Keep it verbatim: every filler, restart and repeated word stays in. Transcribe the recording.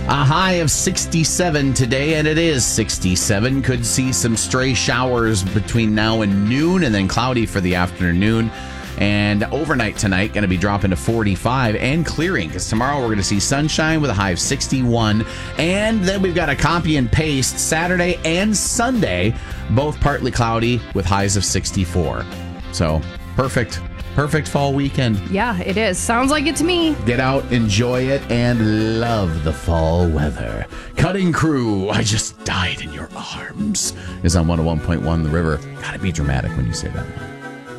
A high of sixty-seven today, and it is sixty-seven. Could see some stray showers between now and noon, and then cloudy for the afternoon. And overnight tonight, going to be dropping to forty-five and clearing, because tomorrow we're going to see sunshine with a high of sixty-one. And then we've got a copy and paste Saturday and Sunday, both partly cloudy with highs of sixty-four. So perfect. Perfect fall weekend. Yeah, it is. Sounds like it to me. Get out, enjoy it, and love the fall weather. Cutting Crew, I just died in your arms, is on one oh one point one The River. Gotta be dramatic when you say that one.